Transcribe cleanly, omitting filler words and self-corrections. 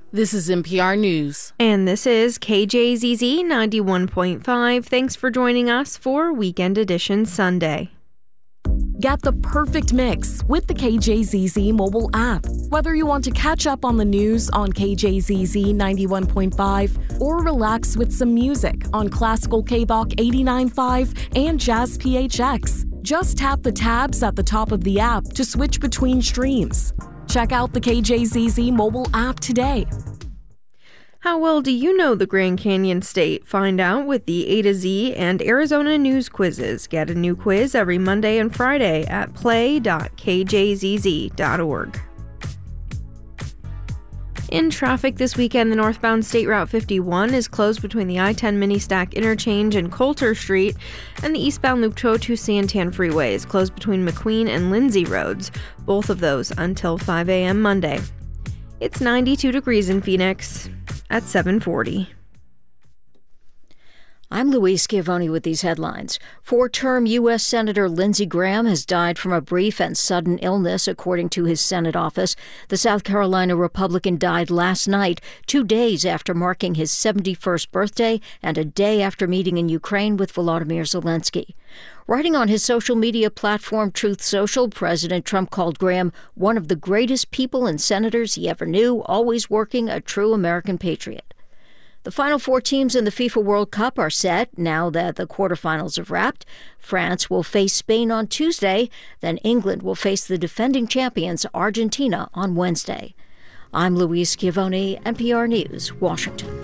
This is NPR News. And this is KJZZ 91.5. Thanks for joining us for Weekend Edition Sunday. Get the perfect mix with the KJZZ mobile app. Whether you want to catch up on the news on KJZZ 91.5 or relax with some music on Classical KBOK 89.5 and Jazz PHX, just tap the tabs at the top of the app to switch between streams. Check out the KJZZ mobile app today. How well do you know the Grand Canyon State? Find out with the A to Z and Arizona News quizzes. Get a new quiz every Monday and Friday at play.kjzz.org. In traffic this weekend, the northbound State Route 51 is closed between the I-10 Mini-Stack Interchange and Coulter Street, and the eastbound Loop 202 Santan Freeway is closed between McQueen and Lindsay Roads, both of those until 5 a.m. Monday. It's 92 degrees in Phoenix at 7:40. I'm Louise Schiavone with these headlines. Four-term U.S. Senator Lindsey Graham has died from a brief and sudden illness, according to his Senate office. The South Carolina Republican died last night, 2 days after marking his 71st birthday and a day after meeting in Ukraine with Volodymyr Zelensky. Writing on his social media platform, Truth Social, President Trump called Graham one of the greatest people and senators he ever knew, always working, a true American patriot. The final four teams in the FIFA World Cup are set now that the quarterfinals have wrapped. France will face Spain on Tuesday, then England will face the defending champions Argentina on Wednesday. I'm Louise Schiavone, NPR News, Washington.